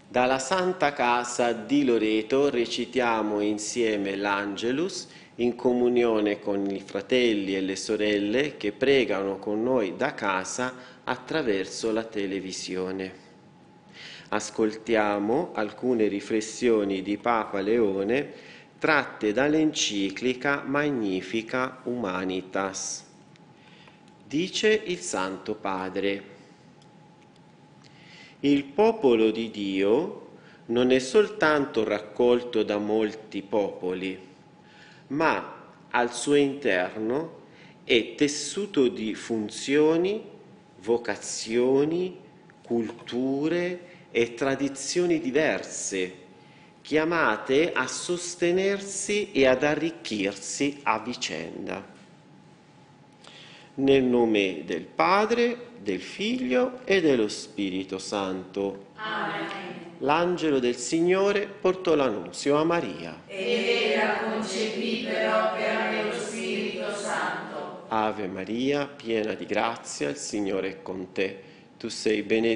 Dalla Santa Casa di Loreto recitiamo insieme l'Angelus in comunione con i fratelli e le sorelle che pregano con noi da casa attraverso la televisione. Ascoltiamo alcune riflessioni di Papa Leone tratte dall'enciclica Magnificat Humanitas. Dice il Santo Padre: il popolo di Dio non è soltanto raccolto da molti popoli, ma al suo interno è tessuto di funzioni, vocazioni, culture e tradizioni diverse, chiamate a sostenersi e ad arricchirsi a vicenda. Nel nome del Padre, del Figlio e dello Spirito Santo. Amen. L'angelo del Signore portò l'annunzio a Maria. Ed era concepita per opera dello Spirito Santo. Ave Maria, piena di grazia, il Signore è con te. Tu sei benedetta